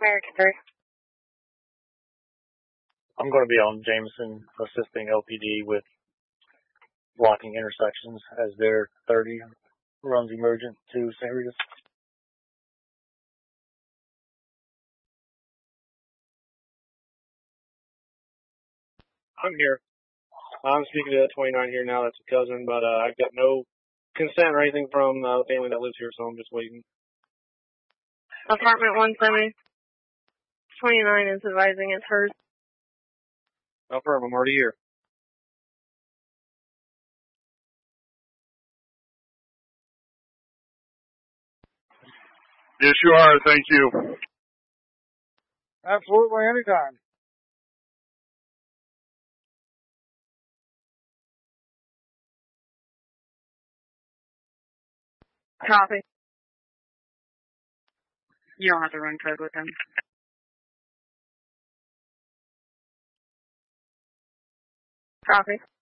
American 3. I'm going to be on Jameson assisting LPD with blocking intersections as their 30 runs emergent to St. Rita's. I'm here. I'm speaking to that 29 here now. That's a cousin, but I've got no consent or anything from the family that lives here, so I'm just waiting. Apartment 170. 29 is advising it's hers. Affirm, I'm already here. Yes, you are. Thank you. Absolutely, anytime. Copy. You don't have to run code with him. Copy.